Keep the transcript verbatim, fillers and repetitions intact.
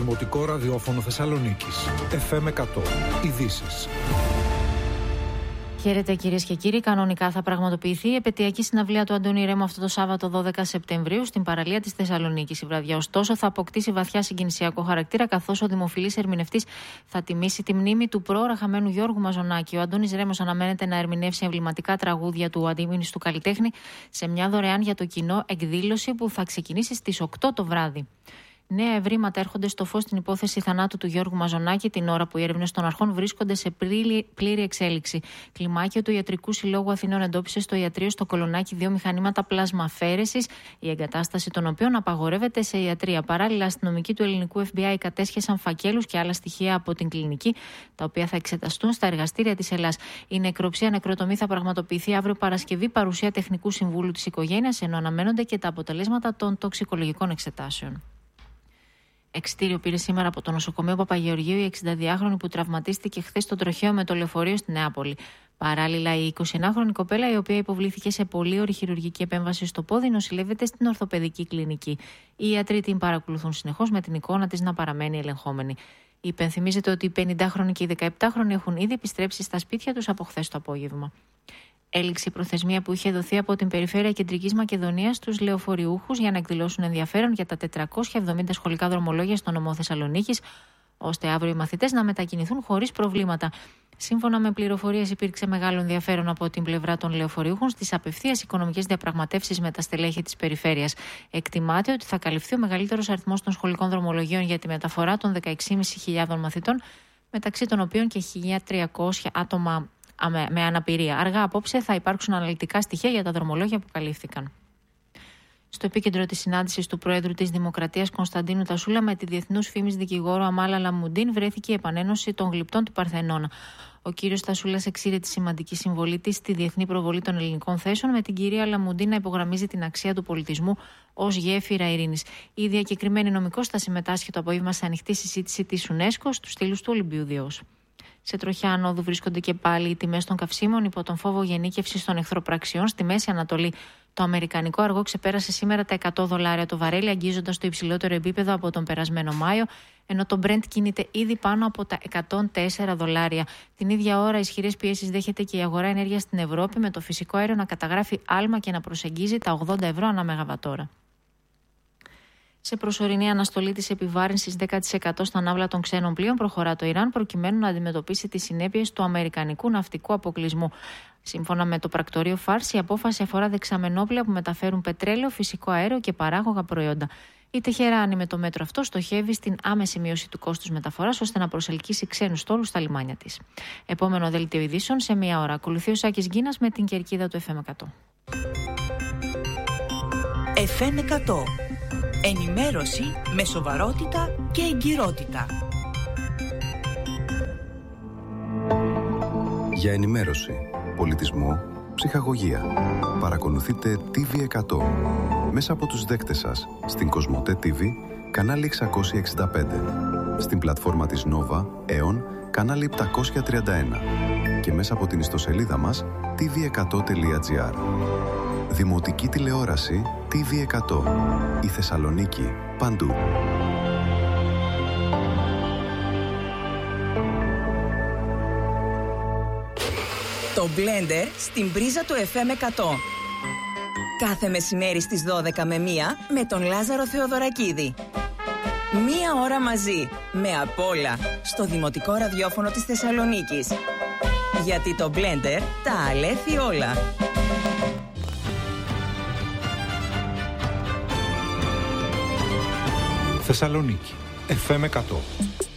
Δημοτικό Ραδιόφωνο Θεσσαλονίκης. εφ εμ εκατό. Ειδήσεις. Χαίρετε κυρίες και κύριοι. Κανονικά θα πραγματοποιηθεί η επετειακή συναυλία του Αντώνη Ρέμου αυτό το Σάββατο δώδεκα Σεπτεμβρίου στην παραλία της Θεσσαλονίκης. Η βραδιά, ωστόσο, θα αποκτήσει βαθιά συγκινησιακό χαρακτήρα, καθώς ο δημοφιλής ερμηνευτής θα τιμήσει τη μνήμη του προώρα χαμένου Γιώργου Μαζονάκη. Ο Αντώνης Ρέμος αναμένεται να ερμηνεύσει εμβληματικά τραγούδια του αντίμηνης του καλλιτέχνη σε μια δωρεάν για το κοινό εκδήλωση που θα ξεκινήσει στις οκτώ το βράδυ. Νέα ευρήματα έρχονται στο φως στην υπόθεση θανάτου του Γιώργου Μαζονάκη, την ώρα που οι έρευνες των αρχών βρίσκονται σε πλήρη, πλήρη εξέλιξη. Κλιμάκιο του Ιατρικού Συλλόγου Αθηνών εντόπισε στο ιατρείο στο Κολονάκι δύο μηχανήματα πλασμαφέρεσης, η εγκατάσταση των οποίων απαγορεύεται σε ιατρεία. Παράλληλα, αστυνομικοί του ελληνικού εφ μπι άι κατέσχεσαν φακέλους και άλλα στοιχεία από την κλινική, τα οποία θα εξεταστούν στα εργαστήρια της Ελλάς. Η νεκροψία νεκροτομή θα πραγματοποιηθεί αύριο Παρασκευή, παρουσία τεχνικού συμβούλου της οικογένειας, ενώ αναμένονται και τα αποτελέσματα των τοξικολογικών εξετάσεων. Εξιτήριο πήρε σήμερα από το νοσοκομείο Παπαγεωργίου η εξηνταδυάχρονη που τραυματίστηκε χθες στο τροχαίο με το λεωφορείο στη Νεάπολη. Παράλληλα, η εικοσιενάχρονη κοπέλα, η οποία υποβλήθηκε σε πολύωρη χειρουργική επέμβαση στο πόδι, νοσηλεύεται στην ορθοπαιδική κλινική. Οι ιατροί την παρακολουθούν συνεχώς, με την εικόνα της να παραμένει ελεγχόμενη. Υπενθυμίζεται ότι οι πενηντάχρονοι και οι δεκαεπτάχρονοι έχουν ήδη επιστρέψει στα σπίτια τους από χθες το απόγευμα. Έληξε η προθεσμία που είχε δοθεί από την Περιφέρεια Κεντρικής Μακεδονίας στους λεωφοριούχους για να εκδηλώσουν ενδιαφέρον για τα τετρακόσια εβδομήντα σχολικά δρομολόγια στο νομό Θεσσαλονίκης, ώστε αύριο οι μαθητές να μετακινηθούν χωρίς προβλήματα. Σύμφωνα με πληροφορίες, υπήρξε μεγάλο ενδιαφέρον από την πλευρά των λεωφοριούχων στις απευθείας οικονομικές διαπραγματεύσεις με τα στελέχη της περιφέρειας. Εκτιμάται ότι θα καλυφθεί ο μεγαλύτερος αριθμός των σχολικών δρομολογίων για τη μεταφορά των δεκαέξι χιλιάδες πεντακόσιων μαθητών, μεταξύ των οποίων και χίλια τριακόσια άτομα με αναπηρία. Αργά απόψε θα υπάρξουν αναλυτικά στοιχεία για τα δρομολόγια που καλύφθηκαν. Στο επίκεντρο της συνάντησης του Προέδρου της Δημοκρατίας Κωνσταντίνου Τασούλα με τη διεθνούς φήμης δικηγόρο Αμάλα Λαμουντίν βρέθηκε η επανένωση των γλυπτών του Παρθενώνα. Ο κύριος Τασούλας εξήρε τη σημαντική συμβολή της στη διεθνή προβολή των ελληνικών θέσεων, με την κυρία Λαμουντίν να υπογραμμίζει την αξία του πολιτισμού ως γέφυρα ειρήνης. Η διακεκριμένη νομικός θα συμμετάσχει το απόγευμα σε ανοιχτή συζήτηση της UNESCO στους στήλους του Ολυμπίου Διός. Σε τροχιά ανόδου βρίσκονται και πάλι οι τιμές των καυσίμων υπό τον φόβο γενίκευσης των εχθροπραξιών στη Μέση Ανατολή. Το αμερικανικό αργό ξεπέρασε σήμερα τα εκατό δολάρια το βαρέλι, αγγίζοντας το υψηλότερο επίπεδο από τον περασμένο Μάιο, ενώ το Brent κινείται ήδη πάνω από τα εκατόν τέσσερα δολάρια. Την ίδια ώρα, ισχυρές πιέσεις δέχεται και η αγορά ενέργειας στην Ευρώπη, με το φυσικό αέριο να καταγράφει άλμα και να προσεγγίζει τα ογδόντα ευρώ ανά μεγαβατόρα. Σε προσωρινή αναστολή της επιβάρυνσης δέκα τοις εκατό στα ναύλα των ξένων πλοίων προχωρά το Ιράν, προκειμένου να αντιμετωπίσει τις συνέπειες του αμερικανικού ναυτικού αποκλεισμού. Σύμφωνα με το πρακτορείο Φάρς, η απόφαση αφορά δεξαμενόπλοια που μεταφέρουν πετρέλαιο, φυσικό αέριο και παράγωγα προϊόντα. Η Τεχεράνη με το μέτρο αυτό στοχεύει στην άμεση μείωση του κόστους μεταφοράς, ώστε να προσελκύσει ξένους στόλους στα λιμάνια της. Επόμενο δελτίο ειδήσεων σε μία ώρα. Ακολουθεί ο Σάκης Γκίνας με την κερκίδα του εφ εμ εκατό. εφ εμ εκατό. Ενημέρωση με σοβαρότητα και εγκυρότητα. Για ενημέρωση, πολιτισμό, ψυχαγωγία. Παρακολουθείτε τι βι εκατό μέσα από τους δέκτες σας στην Κοσμοτέ τι βι, κανάλι εξακόσια εξήντα πέντε, στην πλατφόρμα της Nova, Aeon, κανάλι επτακόσια τριάντα ένα και μέσα από την ιστοσελίδα μας τι βι εκατό τελεία τζι άρ. Δημοτική τηλεόραση τι βι εκατό. Η Θεσσαλονίκη παντού. Το Blender στην πρίζα του εφ εμ εκατό. Κάθε μεσημέρι στις δώδεκα με μία με τον Λάζαρο Θεοδωρακίδη. Μία ώρα μαζί, με απ' όλα, στο Δημοτικό Ραδιόφωνο της Θεσσαλονίκης. Γιατί το Blender τα αλέθει όλα. Θεσσαλονίκη, εφ εμ εκατό.